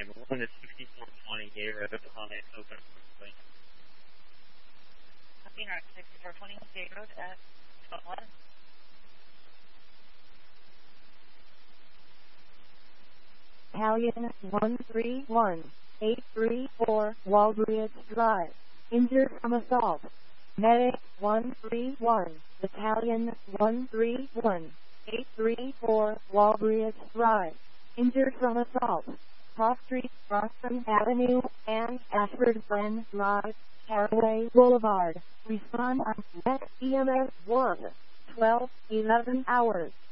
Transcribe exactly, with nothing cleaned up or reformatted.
one is sixty-four twenty Gay Road on a open freeway. Phoenix, sixty-four twenty Gay Road at twelve one. Battalion one three one, eight three four, Walbridge Drive. Injured from assault. Medic one three one, Battalion one three one, eight three four, Walbridge Drive. Injured from assault. Cross Street, Boston Avenue, and Ashford Glen Drive, Caraway Boulevard. Respond on E M S one, twelve, eleven hours.